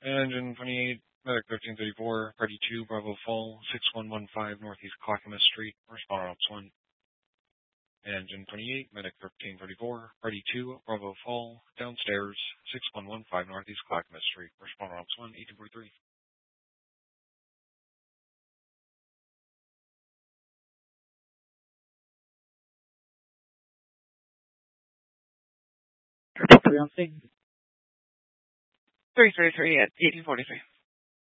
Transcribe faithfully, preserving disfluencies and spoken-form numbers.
Engine twenty-eight, Medic thirteen thirty-four, Party two, Bravo Fall, six one one five Northeast Clackamas Street, respond Ops one. Engine twenty-eight, Medic thirteen thirty-four, Party two, Bravo Fall, downstairs, six one one five Northeast Clackamas Street, respond Ops one, eighteen forty-three. three thirty-three at eighteen forty-three.